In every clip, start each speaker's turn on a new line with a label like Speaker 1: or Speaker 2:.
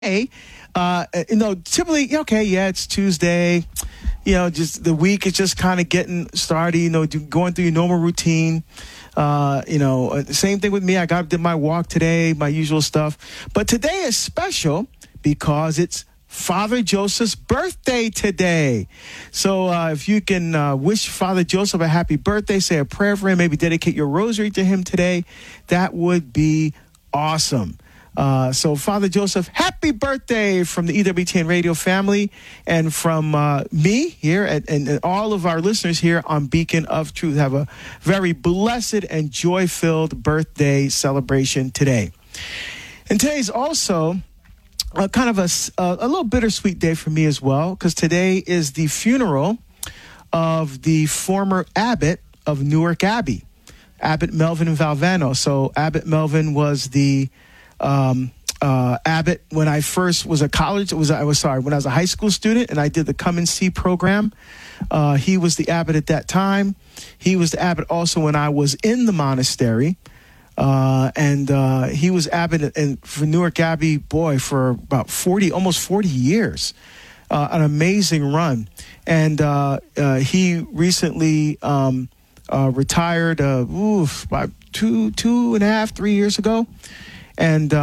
Speaker 1: Typically, okay, yeah, it's Tuesday. Just the week is just kind of getting started. Going through your normal routine. Same thing with me. Did my walk today, my usual stuff. But today is special because it's Father Joseph's birthday today. So if you can wish Father Joseph a happy birthday, say a prayer for him, maybe dedicate your rosary to him today, that would be awesome. So Father Joseph, happy birthday from the EWTN radio family and from me here and all of our listeners here on Beacon of Truth. Have a very blessed and joy-filled birthday celebration today. And today's also kind of a little bittersweet day for me as well, because today is the funeral of the former abbot of Newark Abbey, Abbot Melvin Valvano. So Abbot Melvin was the abbot when I first was when I was a high school student and I did the Come and See program. He was the abbot at that time. He was the abbot also when I was in the monastery. And he was abbot for Newark Abbey, for about almost 40 years. An amazing run. And he recently retired about 3 years ago. And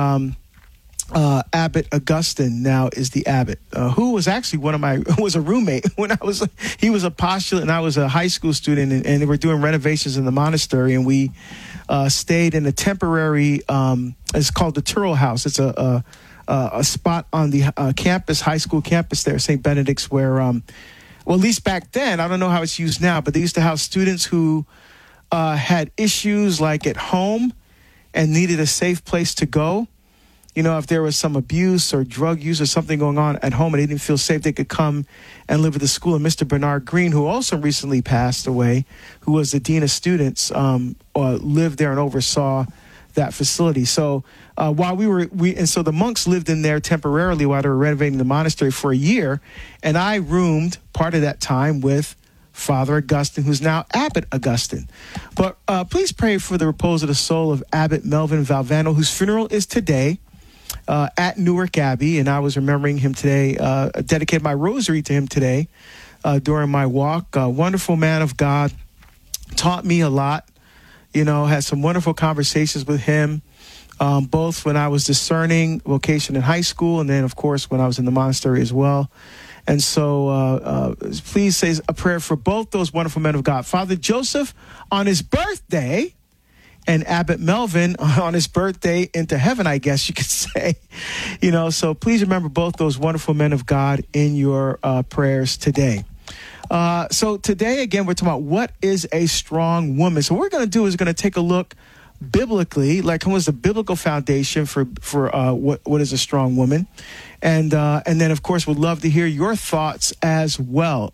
Speaker 1: Abbot Augustine now is the abbot, who was actually was a roommate when he was a postulant and I was a high school student, and they were doing renovations in the monastery, and we stayed in a temporary, it's called the Turrell House. It's a spot on the high school campus there, St. Benedict's, where, at least back then, I don't know how it's used now, but they used to have students who had issues like at home and needed a safe place to go. If there was some abuse or drug use or something going on at home and they didn't feel safe, they could come and live at the school. And Mr. Bernard Green, who also recently passed away, who was the dean of students, lived there and oversaw that facility. So while so the monks lived in there temporarily while they were renovating the monastery for a year, and I roomed part of that time with Father Augustine, who's now Abbot Augustine. But please pray for the repose of the soul of Abbot Melvin Valvano, whose funeral is today at Newark Abbey. And I was remembering him today, dedicated my rosary to him today during my walk. Wonderful man of God, taught me a lot, had some wonderful conversations with him, both when I was discerning vocation in high school and then, of course, when I was in the monastery as well. And so please say a prayer for both those wonderful men of God. Father Joseph on his birthday and Abbot Melvin on his birthday into heaven, I guess you could say. So please remember both those wonderful men of God in your prayers today. So today, again, we're talking about what is a strong woman. So what we're going to do is going to take a look biblically, like what is the biblical foundation for what is a strong woman. And then, of course, we'd love to hear your thoughts as well.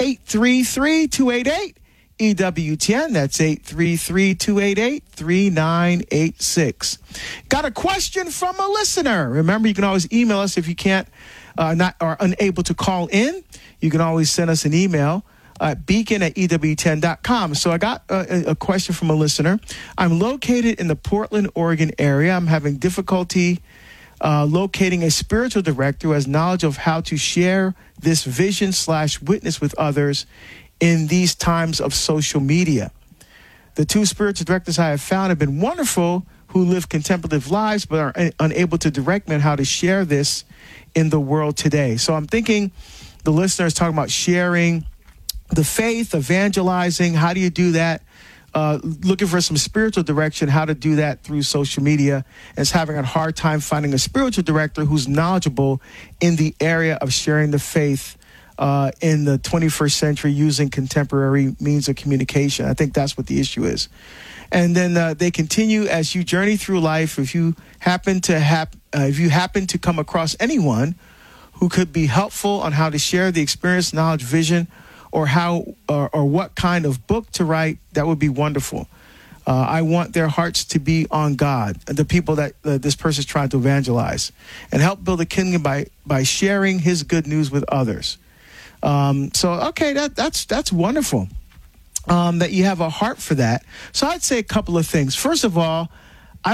Speaker 1: 833-288-EWTN. That's 833-288-3986. Got a question from a listener. Remember, you can always email us if you can't, not or unable to call in. You can always send us an email at beacon@ewtn.com. So I got a question from a listener. I'm located in the Portland, Oregon area. I'm having difficulty locating a spiritual director who has knowledge of how to share this vision/witness with others in these times of social media. The two spiritual directors I have found have been wonderful, who live contemplative lives but are unable to direct me on how to share this in the world today. So I'm thinking the listener is talking about sharing the faith, evangelizing. How do you do that? Looking for some spiritual direction, how to do that through social media, and is having a hard time finding a spiritual director who's knowledgeable in the area of sharing the faith in the 21st century using contemporary means of communication. I think that's what the issue is. And then they continue, as you journey through life, if you happen to come across anyone who could be helpful on how to share the experience, knowledge, vision, or how or what kind of book to write, that would be wonderful. I want their hearts to be on God, the people that this person is trying to evangelize, and help build a kingdom by sharing his good news with others. Okay, that's wonderful that you have a heart for that. So I'd say a couple of things. First of all, I don't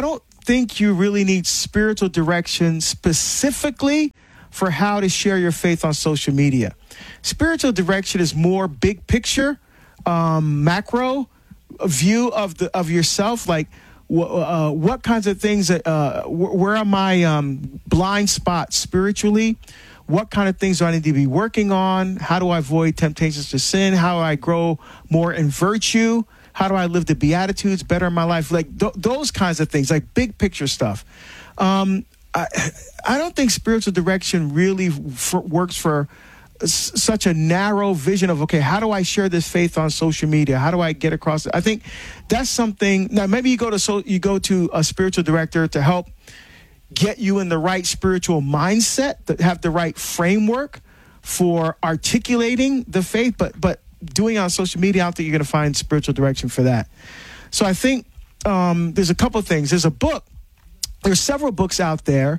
Speaker 1: think you really need spiritual direction specifically for how to share your faith on social media. Spiritual direction is more big picture, macro view of yourself, like what kinds of things, where are my blind spots spiritually? What kind of things do I need to be working on? How do I avoid temptations to sin? How do I grow more in virtue? How do I live the Beatitudes better in my life? Like those kinds of things, like big picture stuff. I don't think spiritual direction really works for such a narrow vision of, okay, how do I share this faith on social media? How do I get across it? I think that's something. Now, maybe you go to a spiritual director to help get you in the right spiritual mindset, to have the right framework for articulating the faith, but doing it on social media, I don't think you're going to find spiritual direction for that. So I think there's a couple of things. There's several books out there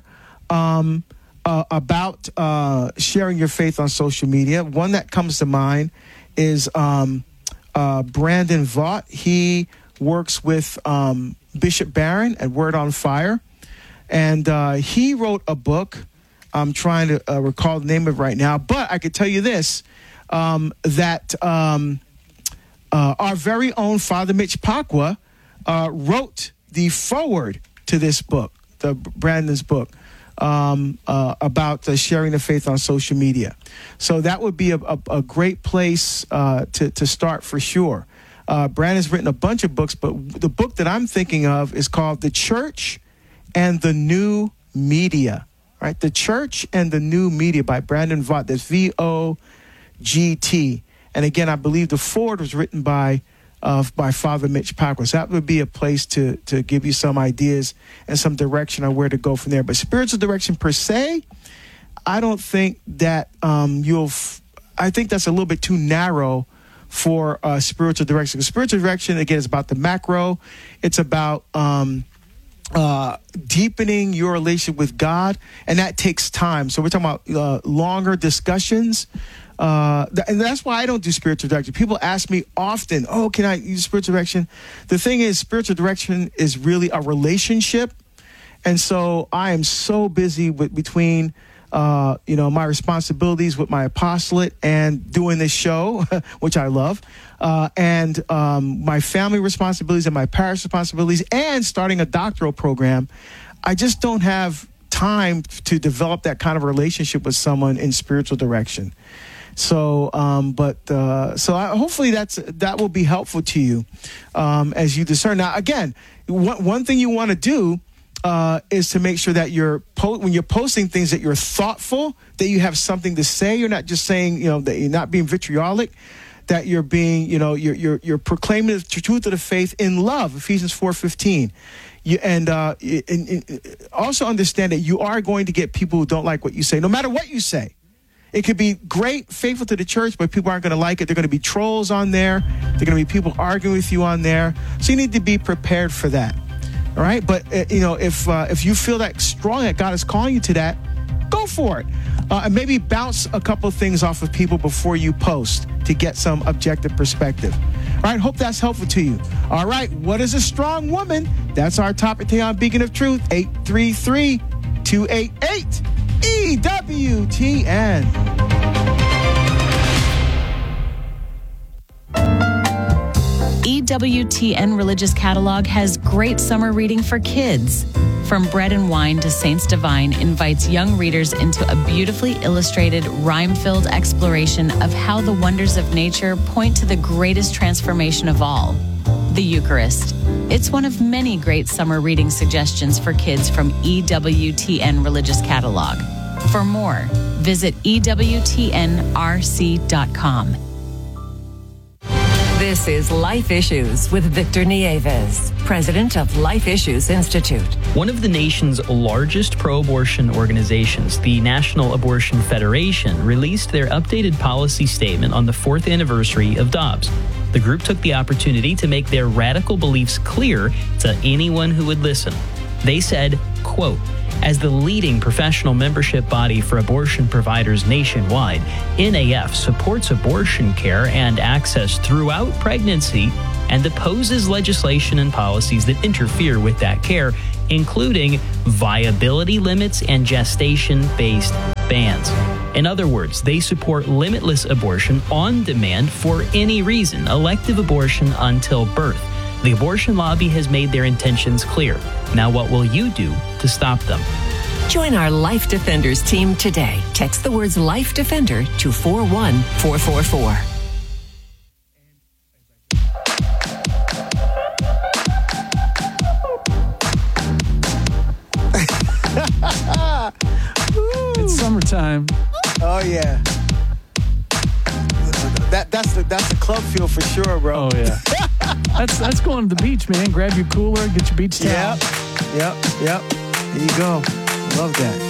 Speaker 1: about sharing your faith on social media. One that comes to mind is Brandon Vaught. He works with Bishop Barron at Word on Fire. And he wrote a book. I'm trying to recall the name of it right now. But I could tell you this, that our very own Father Mitch Pacwa wrote the foreword to this book, Brandon's book, about sharing the faith on social media. So that would be a great place to start for sure. Brandon's written a bunch of books, but the book that I'm thinking of is called The Church and the New Media, right? The Church and the New Media by Brandon Vaught. That's VOGT. And again, I believe the foreword was written by Father Mitch Pacwa. So that would be a place to give you some ideas and some direction on where to go from there. But spiritual direction per se, I don't think that I think that's a little bit too narrow for spiritual direction. Because spiritual direction, again, is about the macro. It's about deepening your relationship with God, and that takes time. So we're talking about longer discussions. And that's why I don't do spiritual direction. People ask me often, oh, can I use spiritual direction? The thing is, spiritual direction is really a relationship. And so I am so busy between my responsibilities with my apostolate and doing this show, which I love, and my family responsibilities and my parish responsibilities and starting a doctoral program. I just don't have time to develop that kind of relationship with someone in spiritual direction. So, hopefully that will be helpful to you as you discern. Now, again, one thing you want to do is to make sure that when you're posting things, that you're thoughtful, that you have something to say. You're not just saying, that you're not being vitriolic, that you're being, you're proclaiming the truth of the faith in love. Ephesians 4:15. And also understand that you are going to get people who don't like what you say, no matter what you say. It could be great, faithful to the church, but people aren't going to like it. There are going to be trolls on there. There are going to be people arguing with you on there. So you need to be prepared for that. All right. But, if you feel that strong that God is calling you to that, go for it. And maybe bounce a couple of things off of people before you post to get some objective perspective. All right. Hope that's helpful to you. All right. What is a strong woman? That's our topic today on Beacon of Truth, 833-288. EWTN.
Speaker 2: EWTN Religious Catalog has great summer reading for kids. From Bread and Wine to Saints Divine invites young readers into a beautifully illustrated, rhyme-filled exploration of how the wonders of nature point to the greatest transformation of all, the Eucharist. It's one of many great summer reading suggestions for kids from EWTN Religious Catalog. For more, visit EWTNRC.com.
Speaker 3: This is Life Issues with Victor Nieves, president of Life Issues Institute.
Speaker 4: One of the nation's largest pro-abortion organizations, the National Abortion Federation, released their updated policy statement on the 4th anniversary of Dobbs. The group took the opportunity to make their radical beliefs clear to anyone who would listen. They said, quote, as the leading professional membership body for abortion providers nationwide, NAF supports abortion care and access throughout pregnancy and opposes legislation and policies that interfere with that care, including viability limits and gestation-based bans. In other words, they support limitless abortion on demand for any reason, elective abortion until birth. The abortion lobby has made their intentions clear. Now, what will you do to stop them?
Speaker 3: Join our Life Defenders team today. Text the words Life Defender to 41444.
Speaker 5: It's summertime.
Speaker 1: Oh yeah. That's the club feel for sure, bro.
Speaker 5: Oh yeah. That's going to the beach, man. Grab your cooler, get your beach towel.
Speaker 1: Yep. There you go. Love that.